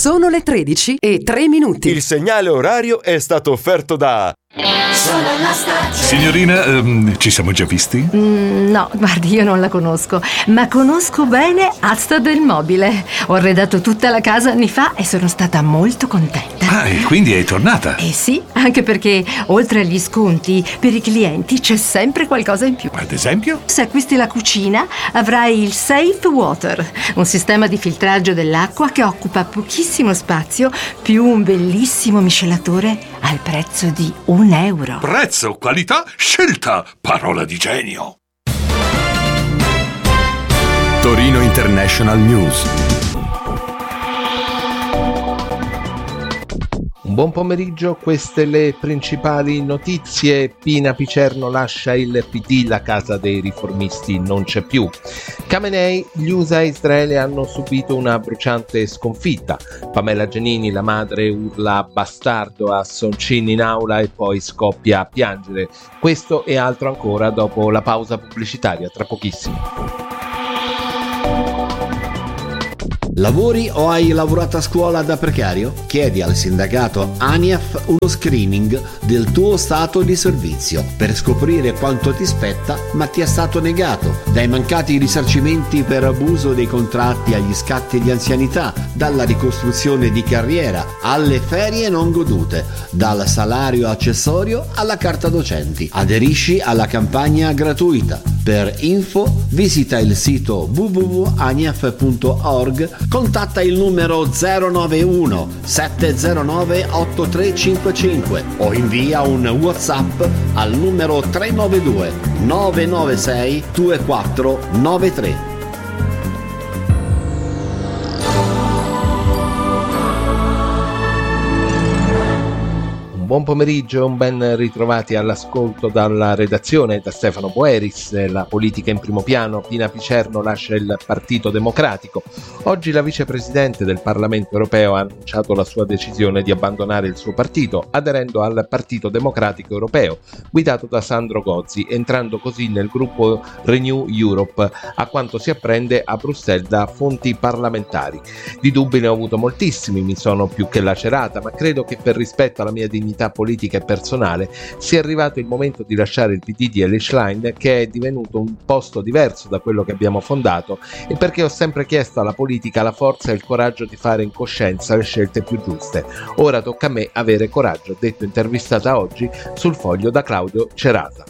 Sono le 13:03. Il segnale orario è stato offerto da... Signorina, ci siamo già visti? No, guardi, io non la conosco, ma conosco bene Asta del Mobile. Ho arredato tutta la casa anni fa e sono stata molto contenta. Ah, e quindi è tornata? Eh sì, anche perché oltre agli sconti, per i clienti c'è sempre qualcosa in più. Ad esempio? Se acquisti la cucina, avrai il Safe Water, un sistema di filtraggio dell'acqua che occupa pochissimo spazio, più un bellissimo miscelatore al prezzo di €1. Prezzo, qualità, scelta, parola di genio. Torino International News. Buon pomeriggio, queste le principali notizie. Pina Picerno lascia il PD, la casa dei riformisti non c'è più. Khamenei, gli USA e Israele hanno subito una bruciante sconfitta. Pamela Giannini, la madre, urla bastardo a Soncin in aula e poi scoppia a piangere. Questo e altro ancora dopo la pausa pubblicitaria, tra pochissimo. Lavori o hai lavorato a scuola da precario? Chiedi al sindacato ANIAF uno screening del tuo stato di servizio per scoprire quanto ti spetta ma ti è stato negato. Dai mancati risarcimenti per abuso dei contratti agli scatti di anzianità, dalla ricostruzione di carriera alle ferie non godute, dal salario accessorio alla carta docenti. Aderisci alla campagna gratuita. Per info visita il sito www.aniaf.org, contatta il numero 091 709 8355 o invia un WhatsApp al numero 392 996 2493. Buon pomeriggio e un ben ritrovati all'ascolto dalla redazione da Stefano Boeris. La politica in primo piano, Pina Picerno lascia il Partito Democratico. Oggi la vicepresidente del Parlamento europeo ha annunciato la sua decisione di abbandonare il suo partito, aderendo al Partito Democratico Europeo, guidato da Sandro Gozzi, entrando così nel gruppo Renew Europe, a quanto si apprende a Bruxelles da fonti parlamentari. Di dubbi ne ho avuto moltissimi, mi sono più che lacerata, ma credo che per rispetto alla mia dignità politica e personale sia arrivato il momento di lasciare il PD di Elly Schlein, che è divenuto un posto diverso da quello che abbiamo fondato, e perché ho sempre chiesto alla politica la forza e il coraggio di fare in coscienza le scelte più giuste. Ora tocca a me avere coraggio, detto intervistata oggi sul Foglio da Claudio Cerasa.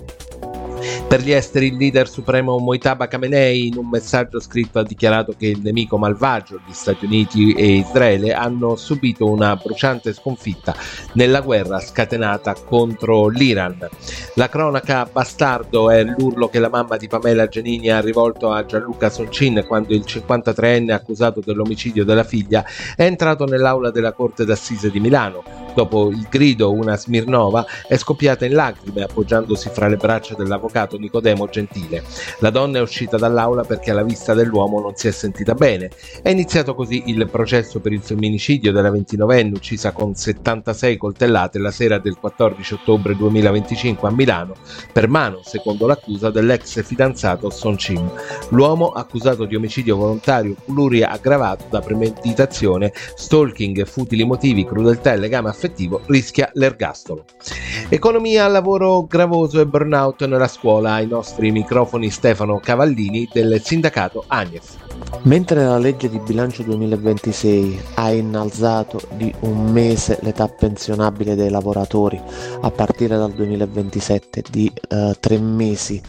Per gli esteri, il leader supremo Mojtaba Khamenei in un messaggio scritto ha dichiarato che il nemico malvagio, gli Stati Uniti e Israele, hanno subito una bruciante sconfitta nella guerra scatenata contro l'Iran. La cronaca bastardo è l'urlo che la mamma di Pamela Giannini ha rivolto a Gianluca Soncin quando il 53enne accusato dell'omicidio della figlia è entrato nell'aula della Corte d'Assise di Milano. Dopo il grido, una Smirnova è scoppiata in lacrime appoggiandosi fra le braccia dell'avvocato Nicodemo Gentile. La donna è uscita dall'aula perché alla vista dell'uomo non si è sentita bene. È iniziato così il processo per il femminicidio della 29enne uccisa con 76 coltellate la sera del 14 ottobre 2025 a Milano per mano, secondo l'accusa, dell'ex fidanzato Soncin. L'uomo, accusato di omicidio volontario pluriaggravato da premeditazione, stalking, futili motivi, crudeltà e legame affettivo, rischia l'ergastolo. Economia, lavoro gravoso e burnout nella scuola. Ai nostri microfoni Stefano Cavallini del sindacato ANIEF. Mentre la legge di bilancio 2026 ha innalzato di un mese l'età pensionabile dei lavoratori a partire dal 2027, di 3 mesi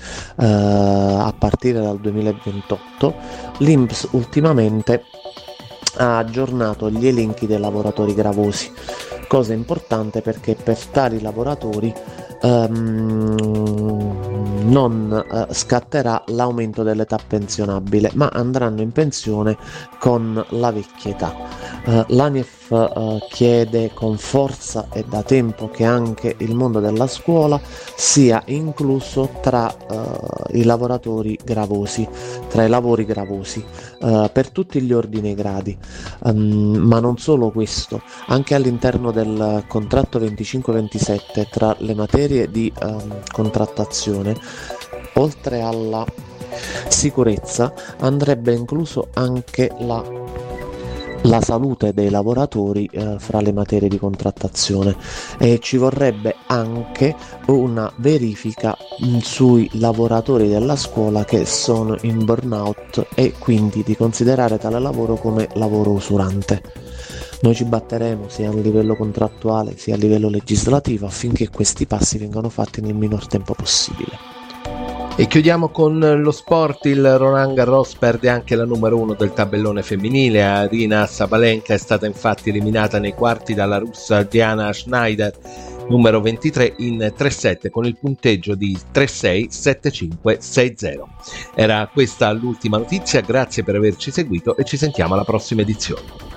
a partire dal 2028, l'INPS ultimamente ha aggiornato gli elenchi dei lavoratori gravosi, cosa importante perché per tali lavoratori non scatterà l'aumento dell'età pensionabile, ma andranno in pensione con la vecchia età. L'ANIEF chiede con forza e da tempo che anche il mondo della scuola sia incluso tra i lavoratori gravosi, tra i lavori gravosi, per tutti gli ordini e gradi, ma non solo questo, anche all'interno del contratto 25-27 tra le materie di contrattazione, oltre alla sicurezza andrebbe incluso anche la la salute dei lavoratori fra le materie di contrattazione, e ci vorrebbe anche una verifica sui lavoratori della scuola che sono in burnout e quindi di considerare tale lavoro come lavoro usurante. Noi ci batteremo sia a livello contrattuale sia a livello legislativo affinché questi passi vengano fatti nel minor tempo possibile. E chiudiamo con lo sport. Il Roland Garros perde anche la numero 1 del tabellone femminile. Aryna Sabalenka è stata infatti eliminata nei quarti dalla russa Diana Schneider, numero 23, in 3-7 con il punteggio di 3-6, 7-5, 6-0. Era questa l'ultima notizia, grazie per averci seguito e ci sentiamo alla prossima edizione.